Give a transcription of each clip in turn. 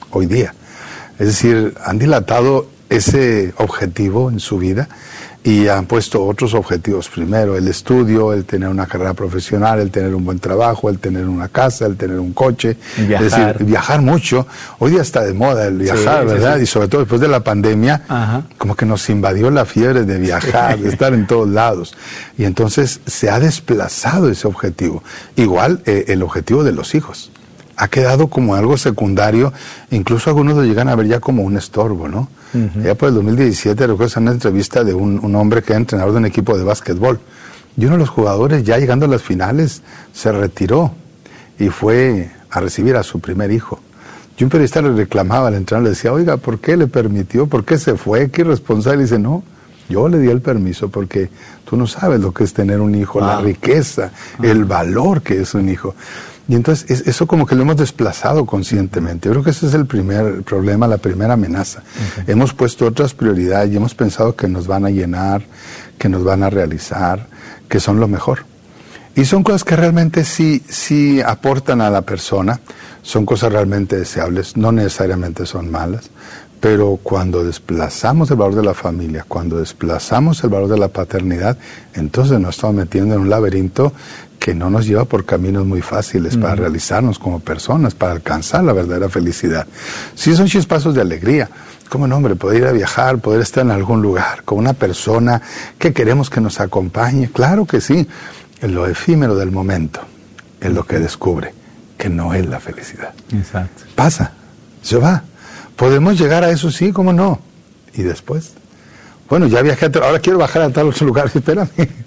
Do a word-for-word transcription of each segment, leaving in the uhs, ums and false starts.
hoy día. Es decir, han dilatado ese objetivo en su vida y han puesto otros objetivos primero, el estudio, el tener una carrera profesional, el tener un buen trabajo, el tener una casa, el tener un coche, viajar. Es decir, viajar mucho. Hoy día está de moda el viajar, sí, ¿verdad? Sí, sí. Y sobre todo después de la pandemia, Ajá. como que nos invadió la fiebre de viajar, sí. de estar en todos lados. Y entonces se ha desplazado ese objetivo. Igual eh, el objetivo de los hijos. Ha quedado como algo secundario, incluso algunos lo llegan a ver ya como un estorbo, ¿no? Uh-huh. Ya por el dos mil diecisiete recuerdo una entrevista de un, un hombre que era entrenador de un equipo de básquetbol, y uno de los jugadores ya llegando a las finales se retiró y fue a recibir a su primer hijo. Y un periodista le reclamaba al entrenador, le decía, oiga, ¿por qué le permitió? ¿Por qué se fue? ¿Qué irresponsable? Y dice, no, yo le di el permiso porque tú no sabes lo que es tener un hijo, ah. la riqueza, ah. el valor que es un hijo. Y entonces es, eso como que lo hemos desplazado conscientemente. Yo creo que ese es el primer problema, la primera amenaza. Okay. Hemos puesto otras prioridades y hemos pensado que nos van a llenar, que nos van a realizar, que son lo mejor. Y son cosas que realmente sí, sí aportan a la persona, son cosas realmente deseables, no necesariamente son malas, pero cuando desplazamos el valor de la familia, cuando desplazamos el valor de la paternidad, entonces nos estamos metiendo en un laberinto que no nos lleva por caminos muy fáciles para uh-huh. realizarnos como personas, para alcanzar la verdadera felicidad. Sí son chispazos de alegría. ¿Cómo no, hombre? Poder ir a viajar, poder estar en algún lugar con una persona que queremos que nos acompañe. Claro que sí. En lo efímero del momento, es lo que descubre que no es la felicidad. Exacto. Pasa, se va. Podemos llegar a eso, sí, ¿cómo no? Y después, bueno, ya viajé, a ahora quiero bajar a tal otro lugar, espérame.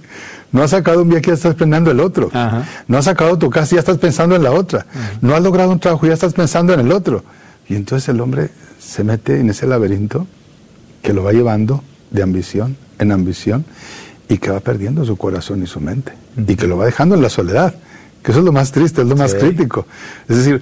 No has sacado un viaje, ya estás pensando en el otro. Ajá. No has sacado tu casa, ya estás pensando en la otra. Ajá. No has logrado un trabajo, ya estás pensando en el otro. Y entonces el hombre se mete en ese laberinto que lo va llevando de ambición en ambición y que va perdiendo su corazón y su mente. Uh-huh. Y que lo va dejando en la soledad, que eso es lo más triste, es lo más sí. crítico. Es decir,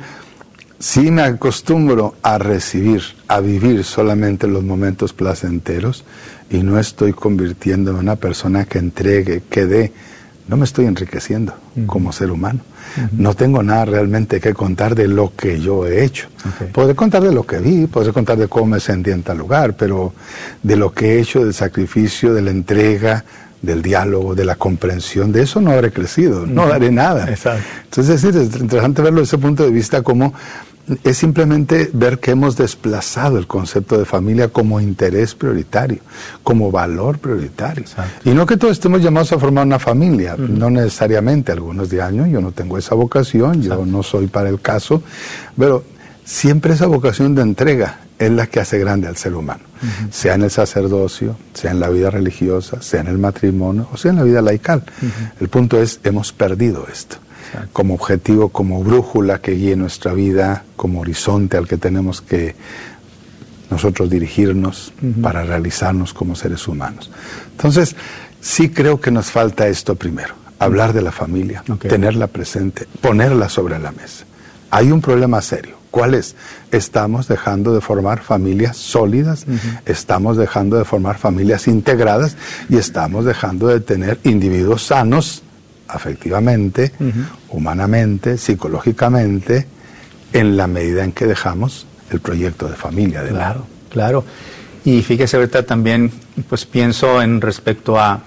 si me acostumbro a recibir, a vivir solamente los momentos placenteros y no estoy convirtiéndome en una persona que entregue, que dé, no me estoy enriqueciendo uh-huh. como ser humano. Uh-huh. No tengo nada realmente que contar de lo que yo he hecho. Okay. Podré contar de lo que vi, podré contar de cómo me sentí en tal lugar, pero de lo que he hecho, del sacrificio, de la entrega, del diálogo, de la comprensión, de eso no habré crecido, no uh-huh. haré nada. Exacto. Entonces es, es interesante verlo desde ese punto de vista, como es simplemente ver que hemos desplazado el concepto de familia como interés prioritario, como valor prioritario. Exacto. Y no que todos estemos llamados a formar una familia, uh-huh. no necesariamente, algunos de años, yo no tengo esa vocación, Exacto. yo no soy para el caso, pero siempre esa vocación de entrega es la que hace grande al ser humano, uh-huh. sea en el sacerdocio, sea en la vida religiosa, sea en el matrimonio, o sea en la vida laical. Uh-huh. El punto es, hemos perdido esto. Exacto. Como objetivo, como brújula que guíe nuestra vida, como horizonte al que tenemos que nosotros dirigirnos uh-huh. para realizarnos como seres humanos. Entonces, sí creo que nos falta esto primero, hablar de la familia, okay. tenerla presente, ponerla sobre la mesa. Hay un problema serio. ¿Cuál es? Estamos dejando de formar familias sólidas, uh-huh. estamos dejando de formar familias integradas y estamos dejando de tener individuos sanos, afectivamente, uh-huh. humanamente, psicológicamente, en la medida en que dejamos el proyecto de familia de Claro, lado. claro. Y fíjese, ahorita también, pues pienso en respecto a,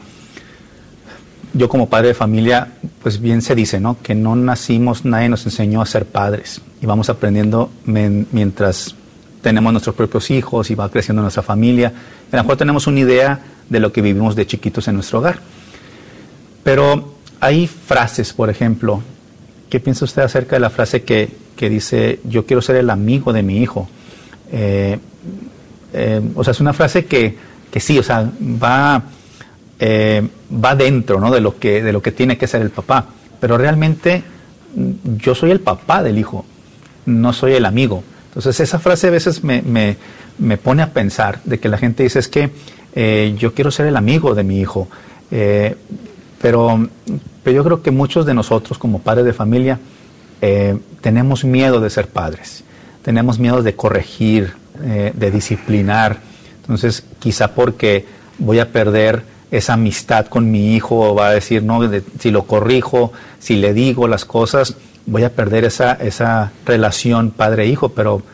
yo como padre de familia, pues bien se dice, ¿no? Que no nacimos, nadie nos enseñó a ser padres. Y vamos aprendiendo men, mientras tenemos nuestros propios hijos y va creciendo nuestra familia. A lo mejor tenemos una idea de lo que vivimos de chiquitos en nuestro hogar. Pero hay frases, por ejemplo, ¿qué piensa usted acerca de la frase que, que dice, yo quiero ser el amigo de mi hijo? Eh, eh, o sea, es una frase que, que sí, o sea, va, eh, va dentro, ¿no? de lo que, de lo que tiene que ser el papá. Pero realmente yo soy el papá del hijo, no soy el amigo. Entonces esa frase a veces me, me, me pone a pensar de que la gente dice, es que eh, yo quiero ser el amigo de mi hijo. Eh, pero, pero yo creo que muchos de nosotros como padres de familia eh, tenemos miedo de ser padres. Tenemos miedo de corregir, eh, de disciplinar. Entonces quizá porque voy a perder esa amistad con mi hijo, o va a decir, no, de, si lo corrijo, si le digo las cosas, voy a perder esa, esa relación padre-hijo, pero